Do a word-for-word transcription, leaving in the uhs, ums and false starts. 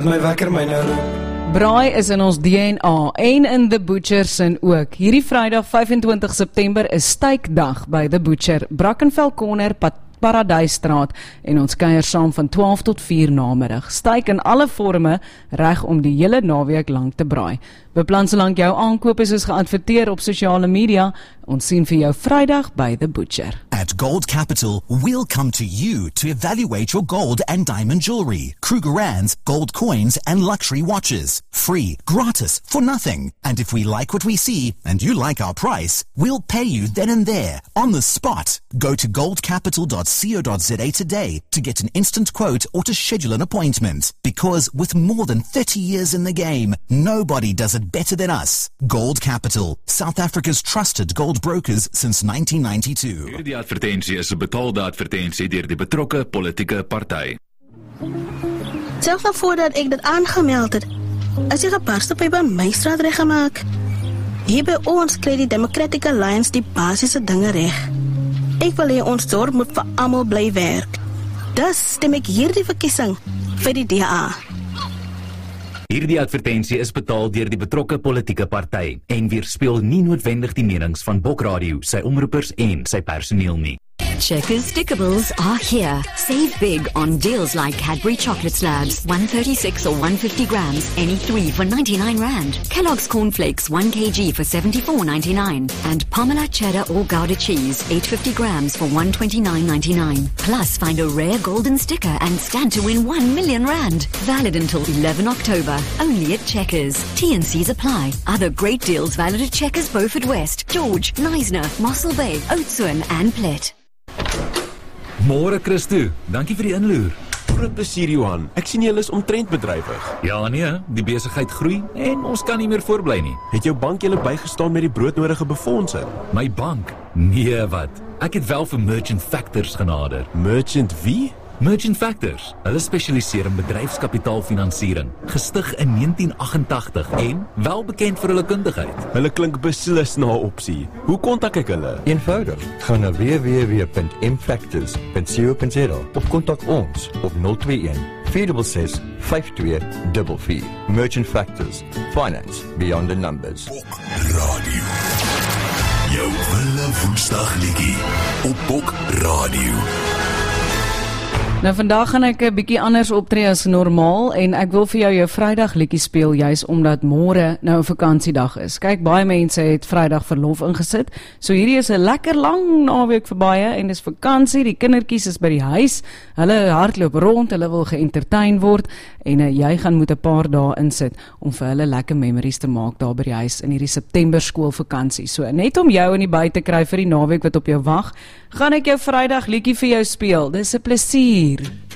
My wekker my nou roep. Braai is in ons D N A en in The Butcher sin ook. Hierdie Vrydag vyfentwintig September is steikdag by The Butcher, Brackenfell Corner, Paradysstraat, en ons kuier saam van twaalf tot vier namiddag. Steik in alle vorme reg om die hele naweek lang te braai. Beplan solank jou aankope soos geadverteer op sosiale media. Ons sien vir jou Vrydag by The Butcher. At Gold Capital, we'll come to you to evaluate your gold and diamond jewelry, Krugerrands, gold coins and luxury watches. Free, gratis, for nothing. And if we like what we see and you like our price, we'll pay you then and there, on the spot. Go to gold capital dot co dot za today to get an instant quote or to schedule an appointment. Because with more than thirty years in the game, nobody does it better than us. Gold Capital, South Africa's trusted gold brokers since nineteen ninety-two. Hierdie advertensie is 'n betaalde advertensie deur die betrokke politieke party. Selfs al voordat ek dit aangemeld het, as jy gebarste pyp by my straat reggemaak. Hier by ons kry die Democratic Alliance die basiese dinge reg. Ek wil hê ons dorp moet vir almal bly werk. Dus stem ek hierdie verkiesing vir die D A. Hierdie advertensie is betaal deur die betrokke politieke party en weerspieël nie noodwendig die menings van Bok Radio, sy omroepers en sy personeel nie. Checkers Stickables are here. Save big on deals like Cadbury chocolate slabs, one thirty-six or one fifty grams, any three for ninety-nine rand. Kellogg's cornflakes, one kilogram for seventy-four ninety-nine. And Pamela cheddar or Gouda cheese, eight hundred fifty grams for one twenty-nine ninety-nine. Plus, find a rare golden sticker and stand to win one million rand. Valid until eleven October. Only at Checkers. T and C's apply. Other great deals valid at Checkers Beaufort West, George, Neisner, Mossel Bay, Oudtshoorn and Plet. Môre Christo, dankie vir die inloer. Groot plesier Johan, ek sien julle is omtrent bedrywig. Ja nee, die besigheid groei en ons kan nie meer voorbly nie. Het jou bank julle bygestaan met die broodnodige befondsing? My bank? Nee wat, ek het wel vir Merchant Factors genader. Merchant wie? Merchant Factors, hulle spesialiseer in bedryfskapitaalfinansiering, gestig in negentien agt-en-tagtig en wel bekend vir hulle kundigheid. Hulle klink beslis na 'n opsie. Hoe kontak ek hulle? Eenvoudig, gaan na w w w punt m factors punt co punt za of kontak ons op nul twee een, vier ses ses, vyf twee vier vier. Merchant Factors, finance beyond the numbers. Bok Radio. Jou wille woensdag liedjie op Bok Radio. Nou vandag gaan ek 'n bietjie anders optree as normaal en ek wil vir jou jou Vrydag liedjie speel juis omdat môre nou 'n vakansiedag is. Kyk, baie mense het Vrydag verlof ingesit. So hierdie is 'n lekker lang naweek vir baie en dis vakansie. Die kindertjies is by die huis. Hulle hardloop rond, hulle wil geëntertain word en uh, jy gaan moet 'n paar dae insit om vir hulle lekker memories te maak daar by die huis in hierdie September skoolvakansie. So net om jou in die by te kry vir die naweek wat op jou wag, gaan ek jou Vrydag liedjie vir jou speel. Dis 'n plesier.